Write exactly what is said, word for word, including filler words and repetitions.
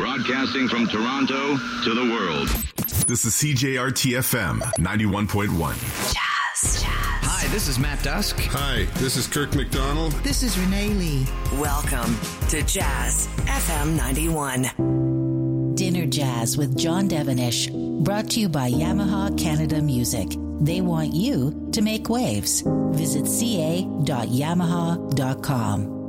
Broadcasting from Toronto to the world. This is C J R T F M ninety-one point one. Jazz, jazz. Hi, this is Matt Dusk. Hi, this is Kirk McDonald. This is Renee Lee. Welcome to Jazz F M ninety-one. Dinner Jazz with John Devonish. Brought to you by Yamaha Canada Music. They want you to make waves. Visit c a dot yamaha dot com.